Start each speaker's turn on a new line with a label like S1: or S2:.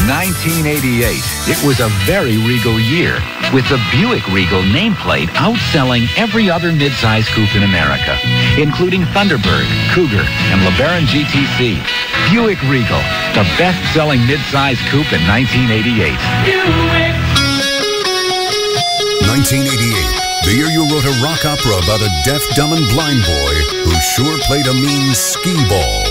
S1: 1988. It was a very Regal year, with the Buick Regal nameplate outselling every other midsize coupe in America, including Thunderbird, Cougar, and LeBaron GTC. Buick Regal, the best-selling midsize coupe in 1988.
S2: Buick.
S3: 1988, the year you wrote a rock opera about a deaf, dumb, and blind boy who sure played a mean skee ball.